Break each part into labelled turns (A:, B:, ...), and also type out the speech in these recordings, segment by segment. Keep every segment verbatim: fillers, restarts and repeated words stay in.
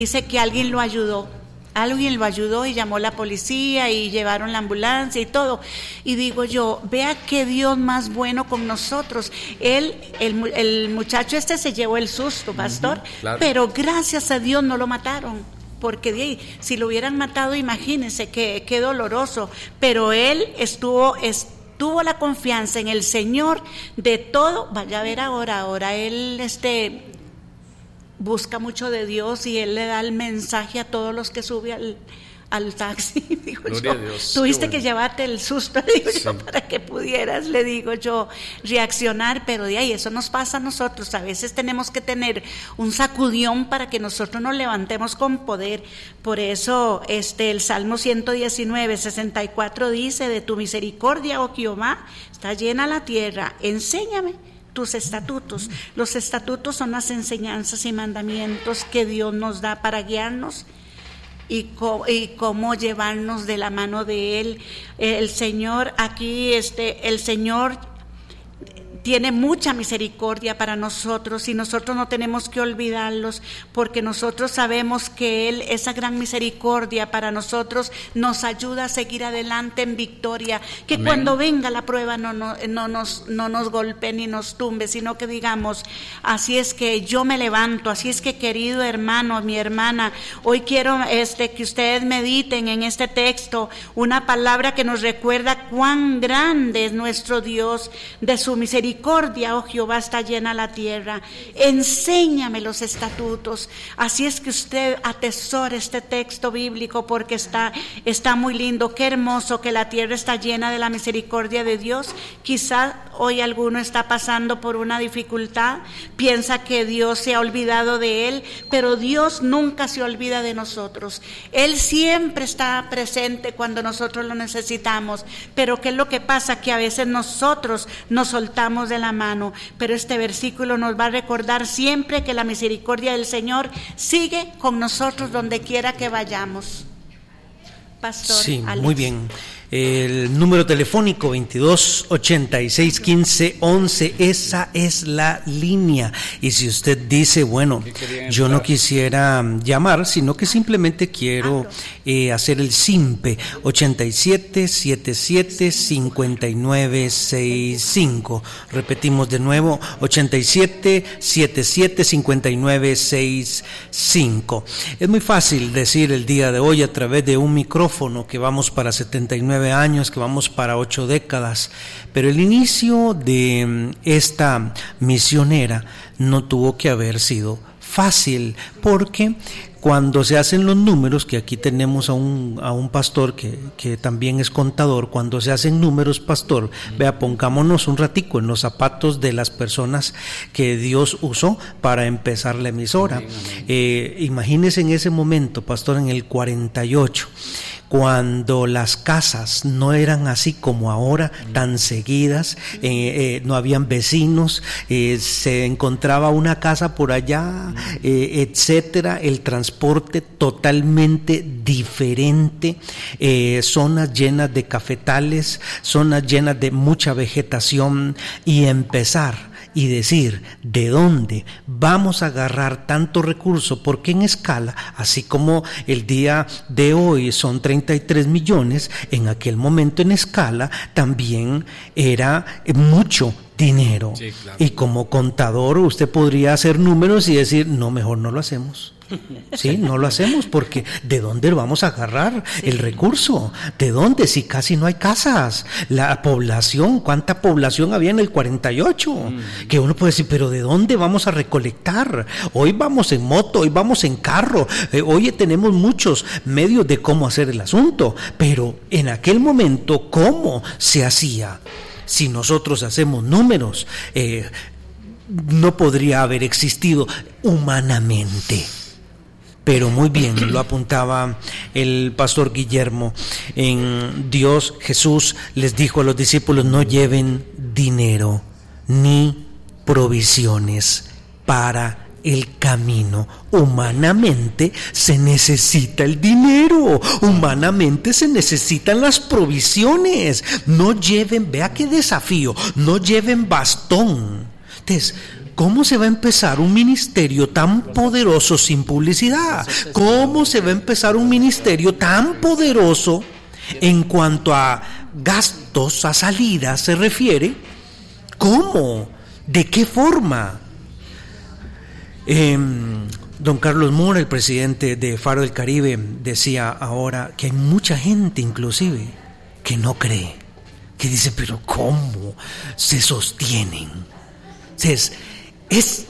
A: Dice que alguien lo ayudó, alguien lo ayudó y llamó la policía y llevaron la ambulancia y todo. Y digo yo, vea qué Dios más bueno con nosotros. Él, el, el muchacho este se llevó el susto, pastor, uh-huh, claro. Pero gracias a Dios no lo mataron. Porque de ahí, si lo hubieran matado, imagínense qué, qué doloroso. Pero él estuvo, estuvo la confianza en el Señor de todo. Vaya a ver ahora, ahora él este busca mucho de Dios y él le da el mensaje a todos los que sube al, al taxi. Digo yo, tuviste bueno. que llevarte el susto, digo sí. yo, para que pudieras, le digo yo, reaccionar, pero de ahí eso nos pasa a nosotros. A veces tenemos que tener un sacudión para que nosotros nos levantemos con poder. Por eso este el Salmo ciento diecinueve, sesenta y cuatro dice: de tu misericordia, oh Jehová, está llena la tierra, enséñame tus estatutos. Los estatutos son las enseñanzas y mandamientos que Dios nos da para guiarnos y, co- y cómo llevarnos de la mano de Él. El Señor aquí, este, el Señor tiene mucha misericordia para nosotros y nosotros no tenemos que olvidarlos, porque nosotros sabemos que Él, esa gran misericordia para nosotros, nos ayuda a seguir adelante en victoria, que Amén. Cuando venga la prueba no, no, no, nos, no nos golpee ni nos tumbe, sino que digamos, así es que yo me levanto, así es que querido hermano, mi hermana, hoy quiero este, que ustedes mediten en este texto, una palabra que nos recuerda cuán grande es nuestro Dios, de su misericordia. Misericordia, oh Jehová, está llena la tierra. Enséñame los estatutos. Así es que usted atesore este texto bíblico, porque está, está muy lindo. Qué hermoso que la tierra está llena de la misericordia de Dios. Quizá hoy alguno está pasando por una dificultad, piensa que Dios se ha olvidado de él, pero Dios nunca se olvida de nosotros. Él siempre está presente cuando nosotros lo necesitamos. Pero ¿qué es lo que pasa? Que a veces nosotros nos soltamos de la mano, pero este versículo nos va a recordar siempre que la misericordia del Señor sigue con nosotros donde quiera que vayamos. Pastor
B: Sí,
A: Alex.
B: Muy bien. El número telefónico veintidós ochenta y seis quince once, esa es la línea. Y si usted dice, bueno, yo no quisiera llamar, sino que simplemente quiero eh, hacer el simpe, ochenta y siete setenta y siete cincuenta y nueve sesenta y cinco. Repetimos de nuevo, ochenta y siete setenta y siete cincuenta y nueve sesenta y cinco. Es muy fácil decir el día de hoy a través de un micrófono que vamos para setenta y nueve años, que vamos para ocho décadas, pero el inicio de esta misionera no tuvo que haber sido fácil, porque cuando se hacen los números, que aquí tenemos a un, a un pastor que, que también es contador, cuando se hacen números, pastor, vea, pongámonos un ratico en los zapatos de las personas que Dios usó para empezar la emisora. Amén, amén. Eh, imagínese en ese momento, pastor, en el cuarenta y ocho, cuando las casas no eran así como ahora, tan seguidas, eh, eh, no habían vecinos, eh, se encontraba una casa por allá, eh, etcétera, el transporte totalmente diferente, eh, zonas llenas de cafetales, zonas llenas de mucha vegetación, y empezar y decir de dónde vamos a agarrar tanto recurso, porque en escala, así como el día de hoy son treinta y tres millones, en aquel momento en escala también era mucho dinero. Sí, claro. Y como contador usted podría hacer números y decir, no, mejor no lo hacemos. Sí, no lo hacemos, porque ¿de dónde vamos a agarrar sí. el recurso? ¿De dónde? Si casi no hay casas. La población, ¿cuánta población había en el cuarenta y ocho? Mm. Que uno puede decir, pero ¿de dónde vamos a recolectar? Hoy vamos en moto, hoy vamos en carro, eh, hoy tenemos muchos medios de cómo hacer el asunto, pero en aquel momento, ¿cómo se hacía? Si nosotros hacemos números, eh, no podría haber existido humanamente. Pero muy bien, lo apuntaba el pastor Guillermo. En Dios, Jesús les dijo a los discípulos, no lleven dinero ni provisiones para el camino. Humanamente se necesita el dinero, humanamente se necesitan las provisiones. No lleven, vea qué desafío, no lleven bastón. Entonces, ¿cómo se va a empezar un ministerio tan poderoso sin publicidad? ¿Cómo se va a empezar un ministerio tan poderoso en cuanto a gastos, a salidas se refiere? ¿Cómo? ¿De qué forma? Eh, don Carlos Mora, el presidente de Faro del Caribe, decía ahora que hay mucha gente inclusive que no cree, que dice, pero ¿cómo se sostienen? Es, es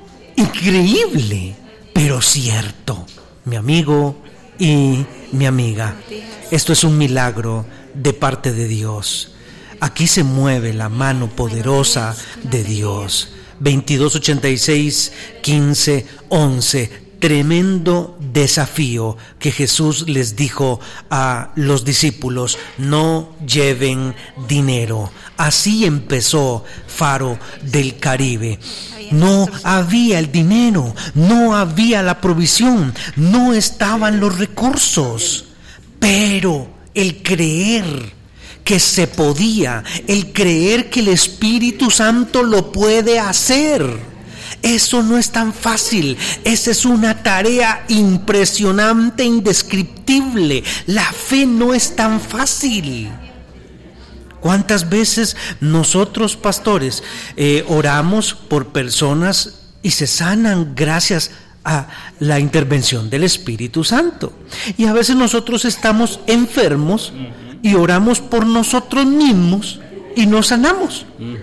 B: increíble, pero cierto, mi amigo y mi amiga. Esto es un milagro de parte de Dios. Aquí se mueve la mano poderosa de Dios. veintidós ochenta y seis, quince, once. Tremendo desafío que Jesús les dijo a los discípulos: no lleven dinero. Así empezó Faro del Caribe. No había el dinero, no había la provisión, no estaban los recursos, pero el creer que se podía, el creer que el Espíritu Santo lo puede hacer, eso no es tan fácil. Esa es una tarea impresionante, indescriptible. La fe no es tan fácil. ¿Cuántas veces nosotros, pastores, eh, oramos por personas y se sanan gracias a la intervención del Espíritu Santo? Y a veces nosotros estamos enfermos y oramos por nosotros mismos y nos sanamos.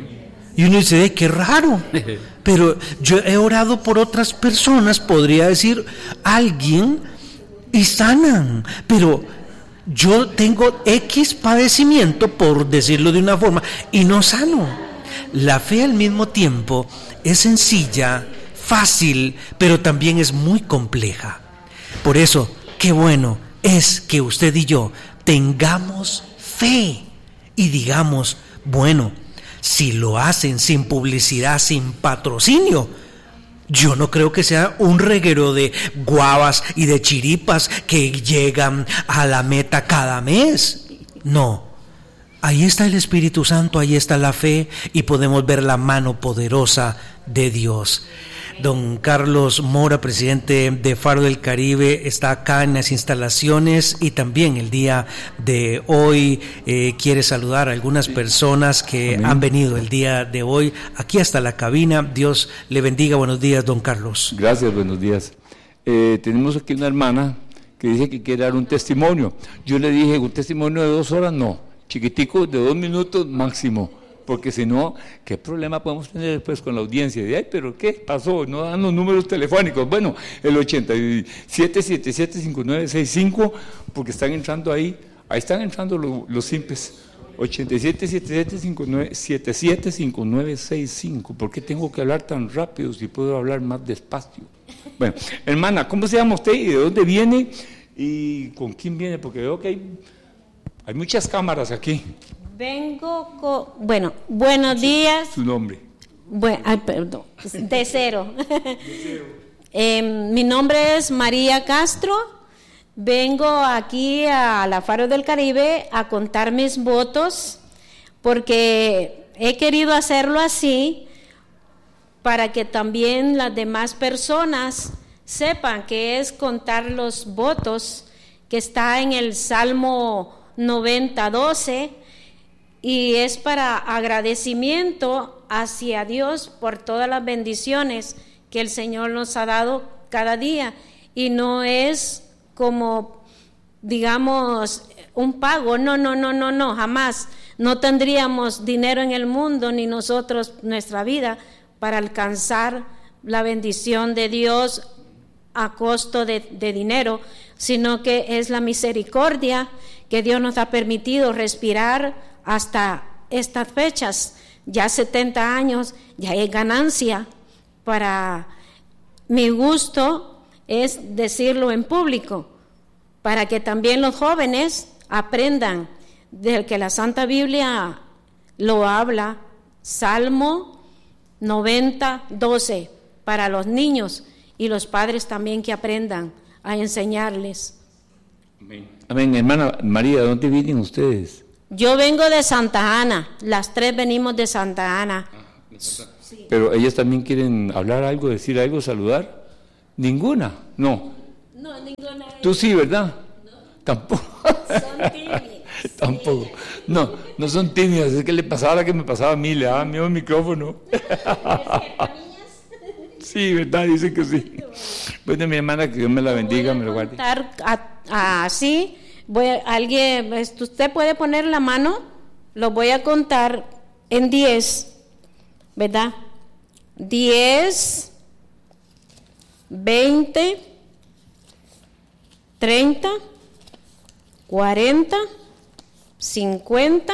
B: Y uno dice, eh, qué raro. Pero yo he orado por otras personas, podría decir alguien, y sanan. Pero yo tengo X padecimiento, por decirlo de una forma, y no sano. La fe al mismo tiempo es sencilla, fácil, pero también es muy compleja. Por eso, qué bueno es que usted y yo tengamos fe y digamos, bueno, si lo hacen sin publicidad, sin patrocinio, yo no creo que sea un reguero de guavas y de chiripas que llegan a la meta cada mes. No, ahí está el Espíritu Santo, ahí está la fe y podemos ver la mano poderosa de Dios. Don Carlos Mora, presidente de Faro del Caribe, está acá en las instalaciones y también el día de hoy eh, quiere saludar a algunas personas que Amén. Han venido el día de hoy aquí hasta la cabina. Dios le bendiga. Buenos días, don Carlos.
C: Gracias, buenos días. Eh, tenemos aquí una hermana que dice que quiere dar un testimonio. Yo le dije, un testimonio de dos horas, no, chiquitico, de dos minutos máximo. Porque si no, ¿qué problema podemos tener después con la audiencia? De, ay, pero ¿qué pasó? No dan los números telefónicos. Bueno, el ochenta y siete, setenta y siete, cincuenta y nueve, sesenta y cinco, porque están entrando ahí, ahí están entrando los, los simples. ochenta y siete, setenta y siete, cincuenta y nueve, setenta y siete, cincuenta y nueve, sesenta y cinco. ¿Por qué tengo que hablar tan rápido si puedo hablar más despacio? Bueno, hermana, ¿cómo se llama usted y de dónde viene y con quién viene? Porque veo que hay, hay muchas cámaras aquí.
D: Vengo con, bueno, buenos días.
C: Su nombre.
D: Bueno, ay, perdón, de cero. De cero. eh, mi nombre es María Castro. Vengo aquí a la Faro del Caribe a contar mis votos porque he querido hacerlo así para que también las demás personas sepan que es contar los votos, que está en el Salmo noventa, doce. Y es para agradecimiento hacia Dios por todas las bendiciones que el Señor nos ha dado cada día. Y no es como, digamos, un pago. No, no, no, no, no, jamás. No tendríamos dinero en el mundo, ni nosotros, nuestra vida, para alcanzar la bendición de Dios a costo de, de dinero, sino que es la misericordia que Dios nos ha permitido respirar hasta estas fechas. Ya setenta años, ya es ganancia. Para mi gusto es decirlo en público, para que también los jóvenes aprendan de que la Santa Biblia lo habla. Salmo noventa, doce, para los niños y los padres también que aprendan a enseñarles.
C: Amén. Amén. Hermana María, ¿de dónde vienen ustedes?
D: Yo vengo de Santa Ana, las tres venimos de Santa Ana.
C: Ah,
D: Sí.
C: Pero ellas también quieren hablar algo, decir algo, saludar. Ninguna, no.
D: No, ninguna.
C: Tú sí, ¿verdad?
D: No.
C: Tampoco.
D: Son tímidas.
C: Tampoco. No, no son tímidas, es que le pasaba la que me pasaba a mí, le daba miedo el micrófono. Sí, ¿verdad? Dice que sí. Bueno, mi hermana, que Dios me la bendiga, me lo guarde.
D: Así, voy a, alguien, usted puede poner la mano, lo voy a contar en diez, ¿verdad? diez, veinte, treinta, cuarenta, cincuenta,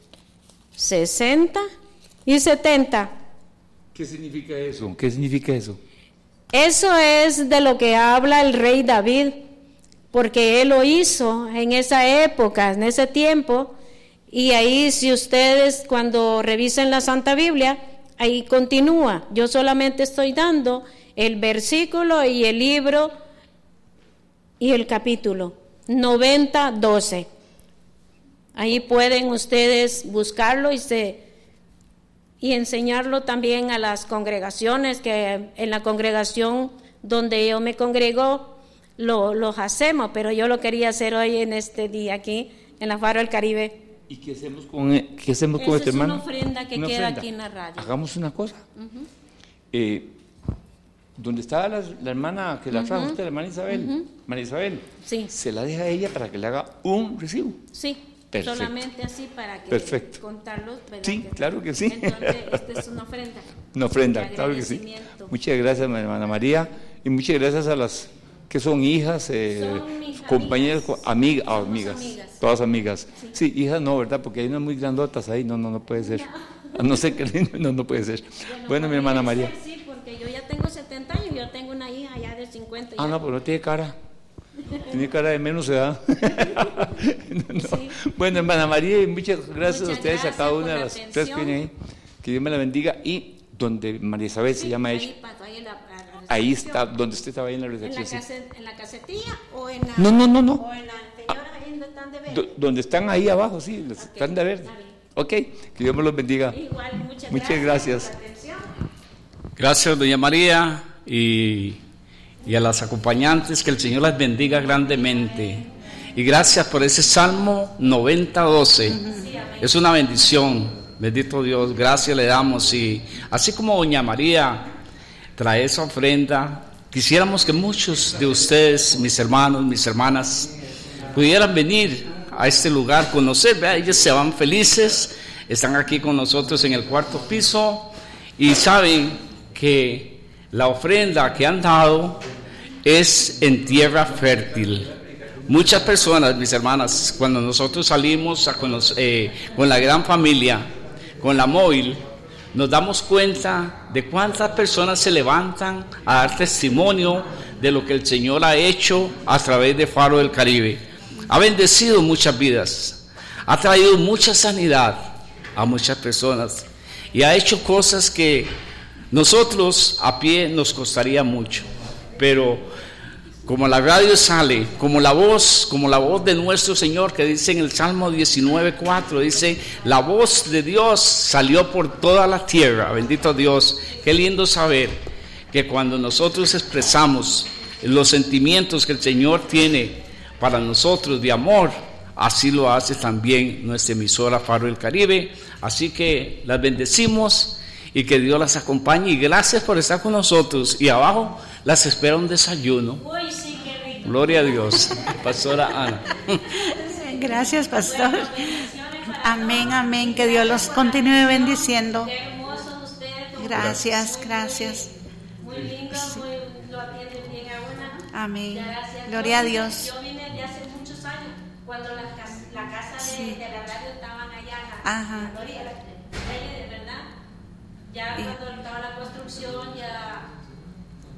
D: sesenta y setenta.
C: ¿Qué significa eso? ¿Qué significa eso?
D: Eso es de lo que habla el rey David, porque él lo hizo en esa época, en ese tiempo, y ahí si ustedes cuando revisen la Santa Biblia, ahí continúa. Yo solamente estoy dando el versículo y el libro y el capítulo, noventa, doce. Ahí pueden ustedes buscarlo y se... y enseñarlo también a las congregaciones, que en la congregación donde yo me congrego lo, los hacemos, pero yo lo quería hacer hoy en este día aquí en la Faro del Caribe.
C: ¿Y qué hacemos con, qué hacemos con este hermano?
D: Es una ofrenda que
C: una
D: queda
C: ofrenda.
D: aquí en la radio.
C: Hagamos una cosa.
D: Uh-huh.
C: Eh, donde estaba la, la hermana que la trajo
D: Uh-huh.
C: usted, la hermana Isabel,
D: Uh-huh.
C: María Isabel,
D: Sí.
C: se la deja a ella para que le haga un recibo.
D: Sí,
C: Perfecto.
D: solamente así para que
C: Perfecto.
D: contarlo. ¿Verdad?
C: Sí,
D: que,
C: claro que sí.
D: Entonces, esta es una ofrenda.
C: Una ofrenda,
D: De
C: claro que sí.
D: agradecimiento.
C: Muchas gracias, mi hermana María, y muchas gracias a las que son hijas, eh,
D: Son mis
C: compañeras,
D: amigas.
C: amigas, ah,
D: Somos
C: amigas,
D: amigas.
C: todas amigas. Sí. sí, hijas no, ¿verdad? Porque hay unas muy grandotas ahí, no, no, no puede ser. A no ser que no, no puede ser. Bueno, bueno mi hermana María.
D: Ser, sí, porque yo ya tengo setenta años, yo tengo una hija ya de cincuenta.
C: Ah,
D: ya.
C: no, pero no tiene cara. Tiene cara de menos edad. no, no.
D: Sí.
C: Bueno, hermana María, y muchas gracias
D: Muchas
C: a ustedes,
D: gracias
C: a cada
D: por
C: una de
D: la
C: las tres
D: atención.
C: que vienen ahí. Que Dios me la bendiga. Y donde María Isabel se
D: Sí,
C: llama
D: ahí,
C: ella.
D: Pato, ahí en la, a la
C: Ahí
D: recepción.
C: está, donde usted estaba ahí en la
D: ¿En la,
C: recepción. sí.
D: case- en la casetilla o en la...
C: No, no, no, no.
D: O en la señora ahí donde están de ver.
C: Do- donde están ahí abajo, sí, los
D: Ok,
C: están de verde.
D: está bien.
C: Ok, que Dios me los bendiga.
D: Igual, muchas,
C: Muchas
D: gracias.
C: gracias.
D: por la atención.
E: Gracias, doña María, y, y a las acompañantes, que el Señor las bendiga grandemente. Y gracias por ese Salmo noventa, doce. Es una bendición, bendito Dios, gracias le damos. Y así como doña María trae esa ofrenda, quisiéramos que muchos de ustedes, mis hermanos, mis hermanas, pudieran venir a este lugar, conocer, vea, ellos se van felices, están aquí con nosotros en el cuarto piso y saben que la ofrenda que han dado es en tierra fértil. Muchas personas, mis hermanas, cuando nosotros salimos a conocer, eh, con la gran familia, con la móvil, nos damos cuenta de cuántas personas se levantan a dar testimonio de lo que el Señor ha hecho a través de Faro del Caribe. Ha bendecido muchas vidas, ha traído mucha sanidad a muchas personas y ha hecho cosas que nosotros a pie nos costaría mucho, pero como la radio sale, como la voz, como la voz de nuestro Señor, que dice en el Salmo diecinueve, cuatro, dice, la voz de Dios salió por toda la tierra, bendito Dios. Qué lindo saber que cuando nosotros expresamos los sentimientos que el Señor tiene para nosotros de amor, así lo hace también nuestra emisora Faro del Caribe. Así que las bendecimos y que Dios las acompañe, y gracias por estar con nosotros. Y abajo las espera un desayuno.
D: Uy, sí, qué rico.
E: Gloria a Dios. Pastora Ana.
A: Gracias, pastor. Amén, amén. Que Dios los continúe bendiciendo.
D: Qué hermosos ustedes. como
A: Gracias,
D: muy
A: gracias.
D: Muy lindo, muy, lo atienden bien a una.
A: Amén.
D: Gracias.
A: Gloria
D: Yo
A: a
D: vine-
A: Dios.
D: Yo vine de hace muchos años, cuando la, cas- la casa de,
A: Sí.
D: de la radio estaban allá en la,
A: Ajá.
D: en la orilla, de verdad. Ya
A: Sí.
D: cuando estaba la construcción, ya,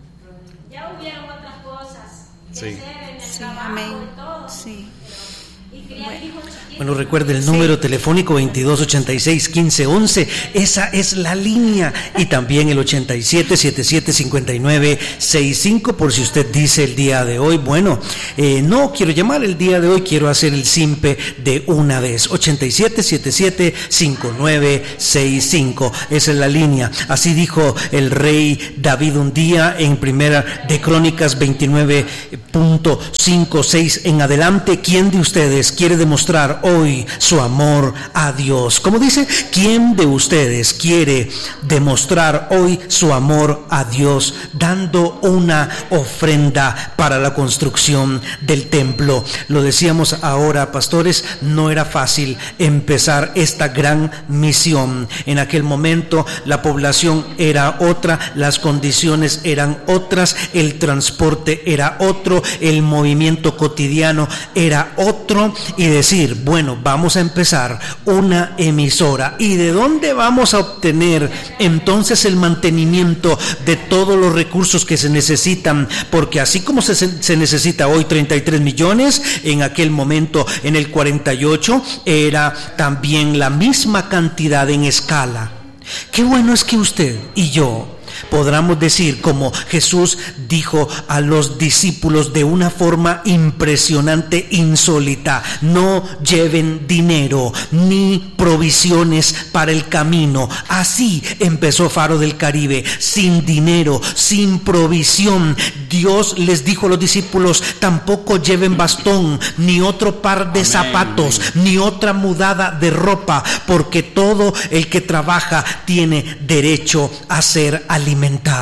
D: ya hubieron otras cosas que
E: Sí.
D: hacer en el
A: Sí,
D: trabajo
A: amén.
D: y todo.
A: Sí.
B: Bueno, recuerde el número sí. telefónico veintidós ochenta y seis quince once, esa es la línea, y también el ochenta y siete setenta y siete cincuenta y nueve sesenta y cinco, por si usted dice el día de hoy, bueno, eh, no quiero llamar el día de hoy, quiero hacer el simpe de una vez. Ochenta y siete setenta y siete cincuenta y nueve sesenta y cinco, esa es la línea. Así dijo el rey David un día en Primera de Crónicas veintinueve punto cincuenta y seis en adelante. ¿Quién de ustedes quiere demostrar hoy su amor a Dios? Como dice, ¿quién de ustedes quiere demostrar hoy su amor a Dios dando una ofrenda para la construcción del templo? Lo decíamos ahora, pastores, no era fácil empezar esta gran misión. En aquel momento la población era otra, las condiciones eran otras, el transporte era otro, el movimiento cotidiano era otro, y decir, bueno, vamos a empezar una emisora. ¿Y de dónde vamos a obtener entonces el mantenimiento de todos los recursos que se necesitan? Porque así como se, se necesita hoy treinta y tres millones, en aquel momento, en el cuarenta y ocho, era también la misma cantidad en escala. Qué bueno es que usted y yo podamos decir, como Jesús dijo a los discípulos de una forma impresionante, insólita: no lleven dinero ni provisiones para el camino. Así empezó Faro del Caribe, sin dinero, sin provisión. Dios les dijo a los discípulos: tampoco lleven bastón, ni otro par de Amén. zapatos, ni otra mudada de ropa, porque todo el que trabaja tiene derecho a ser alimentado.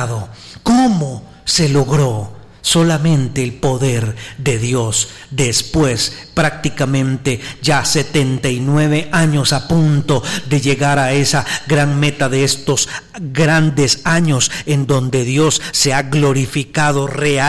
B: ¿Cómo se logró? Solamente el poder de Dios. Después, prácticamente ya setenta y nueve años a punto de llegar a esa gran meta de estos grandes años en donde Dios se ha glorificado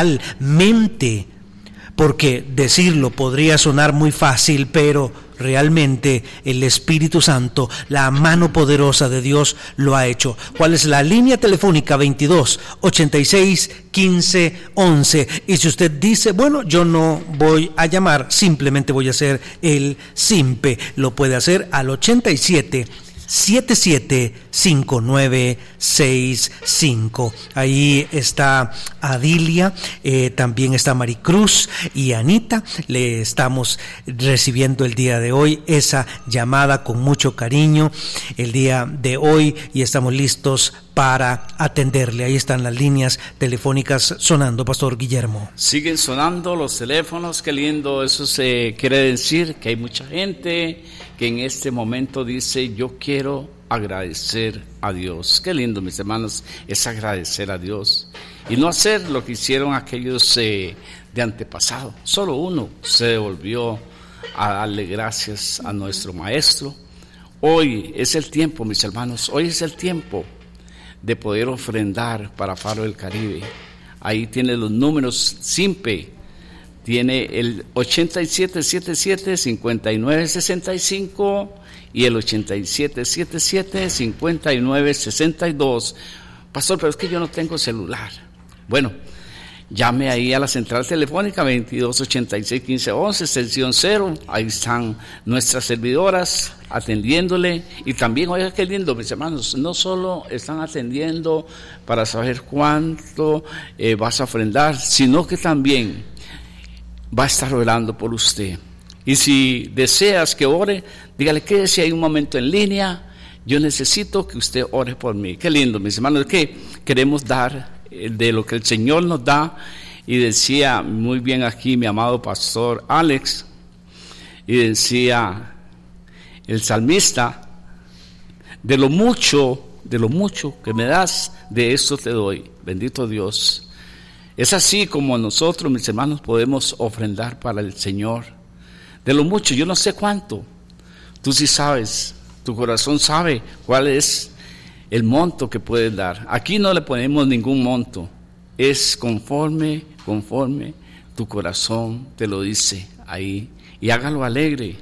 B: realmente. Porque decirlo podría sonar muy fácil, pero realmente el Espíritu Santo, la mano poderosa de Dios, lo ha hecho. ¿Cuál es la línea telefónica? veintidós ochenta y seis quince once. Y si usted dice, bueno, yo no voy a llamar, simplemente voy a hacer el simpe, lo puede hacer al ochenta y siete setenta y siete cincuenta y nueve sesenta y cinco. Ahí está Adilia, eh, también está Maricruz y Anita. Le estamos recibiendo el día de hoy esa llamada con mucho cariño el día de hoy, y estamos listos para atenderle. Ahí están las líneas telefónicas sonando, Pastor Guillermo.
E: Siguen sonando los teléfonos, qué lindo. Eso se quiere decir que hay mucha gente que en este momento dice: yo quiero agradecer a Dios. Qué lindo, mis hermanos, es agradecer a Dios y no hacer lo que hicieron aquellos eh, de antepasado. Solo uno se devolvió a darle gracias a nuestro Maestro. Hoy es el tiempo, mis hermanos, hoy es el tiempo de poder ofrendar para Faro del Caribe. Ahí tiene los números simpe. Tiene el ochenta y siete setenta y siete cincuenta y nueve sesenta y cinco y el ochenta y siete setenta y siete cincuenta y nueve sesenta y dos. Pastor, pero es que yo no tengo celular. Bueno, llame ahí a la central telefónica veintidós ochenta y seis quince once, extensión cero. Ahí están nuestras servidoras atendiéndole. Y también, oiga qué lindo, mis hermanos, no solo están atendiendo para saber cuánto eh, vas a ofrendar, sino que también va a estar orando por usted. Y si deseas que ore, dígale: quédese ahí un momento en línea, yo necesito que usted ore por mí. Qué lindo, mis hermanos, que queremos dar de lo que el Señor nos da. Y decía muy bien aquí mi amado pastor Alex, y decía el salmista: de lo mucho, de lo mucho que me das, de eso te doy. Bendito Dios. Es así como nosotros, mis hermanos, podemos ofrendar para el Señor. De lo mucho, yo no sé cuánto. Tú sí sabes, tu corazón sabe cuál es el monto que puedes dar. Aquí no le ponemos ningún monto. Es conforme, conforme tu corazón te lo dice ahí. Y hágalo alegre,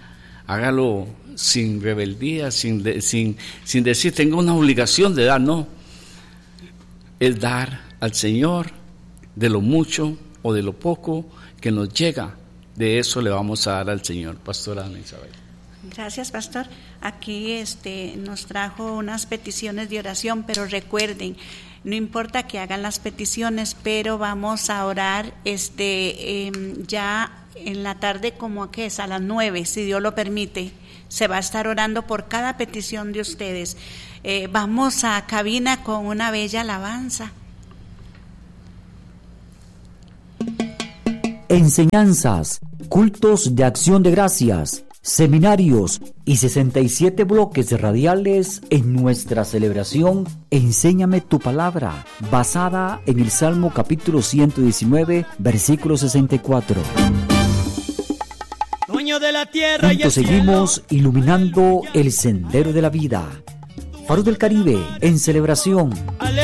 E: hágalo sin rebeldía, sin, de, sin, sin decir tengo una obligación de dar. No, es dar al Señor de lo mucho o de lo poco que nos llega de eso le vamos a dar al Señor. Pastora Ana Isabel.
A: Gracias, pastor. Aquí este, nos trajo unas peticiones de oración, pero recuerden, no importa que hagan las peticiones, pero vamos a orar este, eh, ya en la tarde, como que es a las nueve, si Dios lo permite. Se va a estar orando por cada petición de ustedes. Eh, vamos a cabina con una bella alabanza.
F: Enseñanzas, cultos de acción de gracias, seminarios y sesenta y siete bloques radiales en nuestra celebración Enséñame tu palabra, basada en el Salmo capítulo ciento diecinueve, versículo sesenta y cuatro.
G: Dueño de la tierra y el
F: Juntos seguimos iluminando el sendero de la vida. Faro del Caribe en celebración.